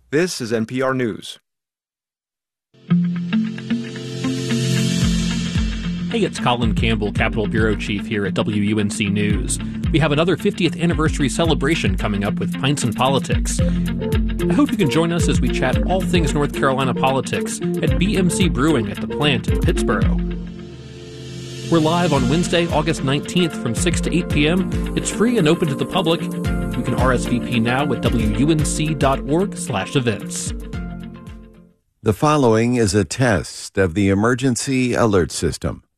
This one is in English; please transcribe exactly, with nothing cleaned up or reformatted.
This is N P R News. Hey, it's Colin Campbell, Capitol Bureau Chief here at W U N C News. We have another fiftieth anniversary celebration coming up with Pints and Politics. I hope you can join us as we chat all things North Carolina politics at B M C Brewing at the plant in Pittsboro. We're live on Wednesday, August nineteenth from six to eight p.m. It's free and open to the public. You can R S V P now at W U N C dot org slash events. The following is a test of the emergency alert system.